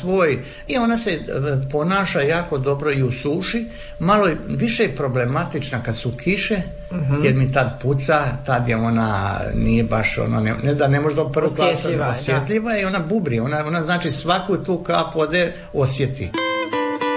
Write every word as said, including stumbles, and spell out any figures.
svoj i ona se ponaša jako dobro i u suši, malo više je problematična kad su kiše, uh-huh. jer mi tad puca, tad je ona nije baš ono, ne, ne da ne možda prvo osjetljiva, osjetljiva i ona bubri, ona, ona znači svaku tu kap vode osjeti.